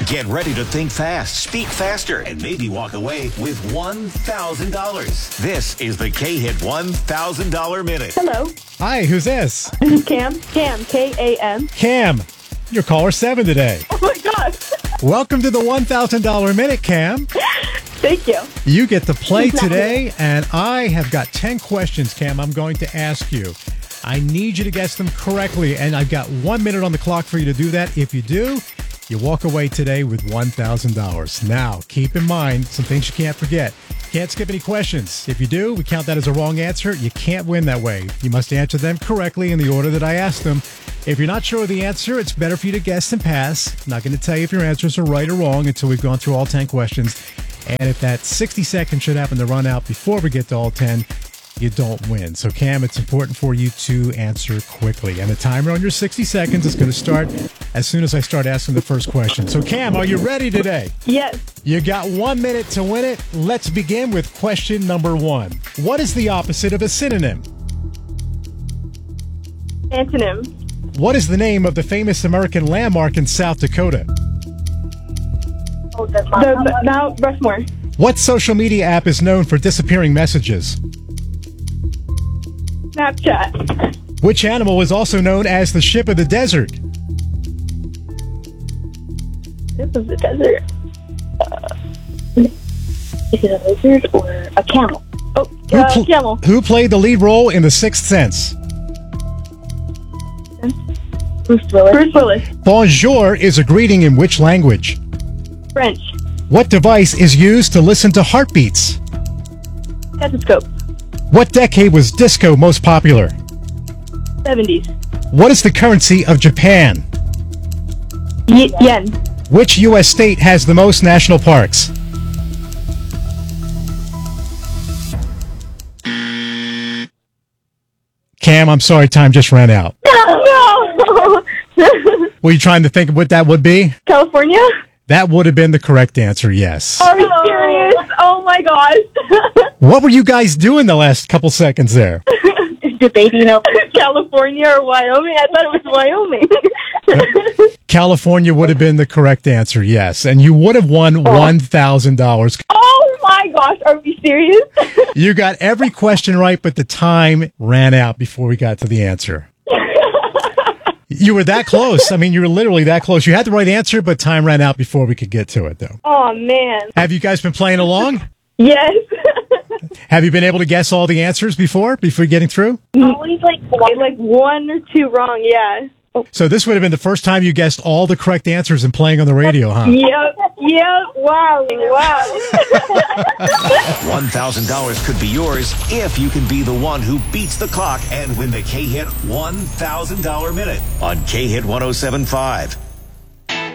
Get ready to think fast, speak faster, and maybe walk away with $1,000. This is the K-Hit $1,000 Minute. Hello. Hi, who's this? This is Cam. Cam, K-A-M. Cam. You're caller 7 today. Oh my gosh. Welcome to the $1,000 Minute, Cam. Thank you. You get to play today, and I have got 10 questions, Cam, I'm going to ask you. I need you to guess them correctly, and I've got 1 minute on the clock for you to do that. If you do, you walk away today with $1,000. Now, keep in mind some things you can't forget. Can't skip any questions. If you do, we count that as a wrong answer. You can't win that way. You must answer them correctly in the order that I asked them. If you're not sure of the answer, it's better for you to guess than pass. I'm not going to tell you if your answers are right or wrong until we've gone through all 10 questions. And if that 60 seconds should happen to run out before we get to all 10, you don't win. So, Cam, it's important for you to answer quickly. And the timer on your 60 seconds is going to start as soon as I start asking the first question. So, Cam, are you ready today? Yes. You got 1 minute to win it. Let's begin with question number 1. What is the opposite of a synonym? Antonym. What is the name of the famous American landmark in South Dakota? The Mount Rushmore. What social media app is known for disappearing messages? Snapchat. Which animal is also known as the ship of the desert? This is the desert. Is it a lizard or a camel? Oh, camel. Who played the lead role in The Sixth Sense? Bruce Willis. Bruce Willis. Bonjour is a greeting in which language? French. What device is used to listen to heartbeats? Stethoscope. What decade was disco most popular? 70s. What is the currency of Japan? Yen. Which U.S. state has the most national parks? Cam, I'm sorry, time just ran out. No! Were you trying to think of what that would be? California? That would have been the correct answer, yes. Are you serious? Oh my gosh. What were you guys doing the last couple seconds there? Debating over California or Wyoming. I thought it was Wyoming. California would have been the correct answer, yes. And you would have won $1,000. Oh my gosh, are we serious? You got every question right, but the time ran out before we got to the answer. You were that close. I mean, you were literally that close. You had the right answer, but time ran out before we could get to it, though. Oh, man. Have you guys been playing along? Yes. Have you been able to guess all the answers before getting through? Always like one or two wrong, yeah. So this would have been the first time you guessed all the correct answers and playing on the radio, huh? Yep, wow. $1,000 could be yours if you can be the one who beats the clock and win the K-Hit $1,000 Minute on K-Hit 107.5.